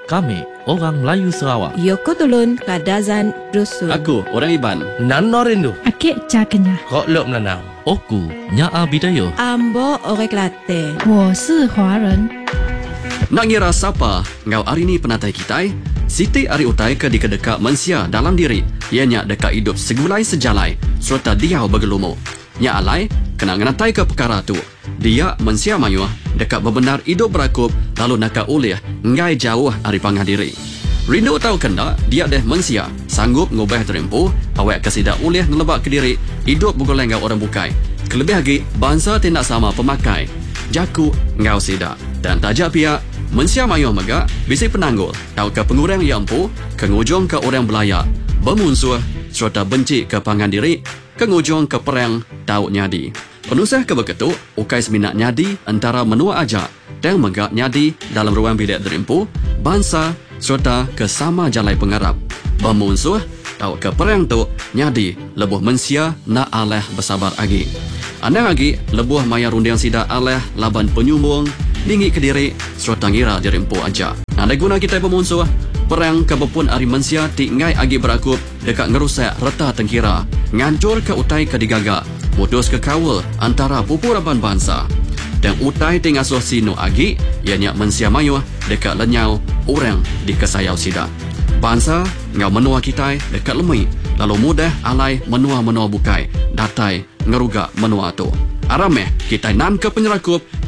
Kami orang Melayu Sarawak. Yoko Tulun Kadazan Dusun. Aku orang Iban. Nan Norindu. Akik Cakenya. Kok lop nanau. Oku Nyaa Bidayo. Ambo Orek Latte. 我是华人。 Nak ngira siapa ngau hari ni penatai kita? Siti ari utai ke di kedekak mensia dalam diri. Ianya dekat hidup segulai sejalai serta dia bergelumu. Nya alai kena ngenatai ke perkara tu. Dia mensia mayuah dekat bebenar hidup berakup lalu nak ulih ngai jauh ari pangah diri. Rindu tahu kena dia deh mensia sanggup ngubah terempu awak kesidak ulih nelebak ke diri hidup bugoleng ngau orang bukai. Kelebih lagi bangsa tindak sama pemakai. Jaku ngau sidak dan tajak pihak mensia mayuh megak bisi penanggul tahu ke pengurang yang empu kengujung ke orang belayak bermusuh serta benci ke pangan diri kengujung ke perang tahu nyadi. Penusah ke beketuk ukai seminat nyadi antara menua ajak dan megak nyadi dalam ruang bilik derimpu bangsa serta kesama jalai pengarap. Bermusuh tahu ke perang tu nyadi lebuh mensia nak aleh bersabar lagi. Anda lagi lebuh maya rundiang sidak aleh laban penyumbung dingin ke diri serta ngira derimpu aja. Anda guna kita bermusuh perang kebepun ari mensia tingai agi berakup dekat ngerusak reta tengkira ngancur ke utai ke digaga putus ke kawal antara pupuraban bangsa dan utai tingasuh sino agi ianya mensia mayuh dekat lenyau orang di kesayau sida bangsa ngau menua kita dekat lemui lalu mudah alai menua bukai datai ngerugak menua tu arameh kita nan ke penyerakup